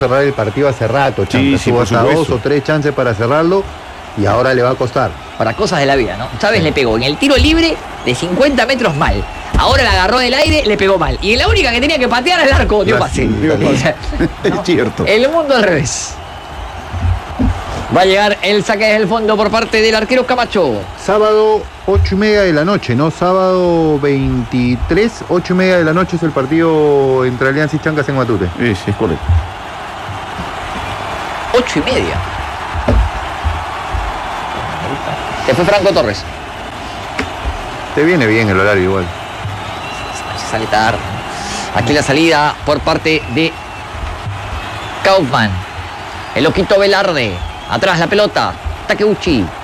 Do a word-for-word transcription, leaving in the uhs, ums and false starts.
cerrar el partido hace rato, Chanca. Sí, sí, Tuvo por hasta supuesto. dos o tres chances para cerrarlo y ahora le va a costar. Para cosas de la vida, ¿no? Chávez le pegó en el tiro libre de cincuenta metros mal. Ahora la agarró del aire, le pegó mal. Y en la única que tenía que patear al arco, dio pase. Es cierto. El mundo al revés. Va a llegar el saque desde el fondo por parte del arquero Camacho. Sábado, ocho y media de la noche, ¿no? Sábado veintitrés, ocho y media de la noche es el partido entre Alianza y Chancas en Matute. Sí, sí, es correcto. Ocho y media. Se fue Franco Torres. Te viene bien el horario igual. Sale tarde. Aquí la salida por parte de Kaufman. El loquito Velarde. Atrás la pelota. Takeuchi.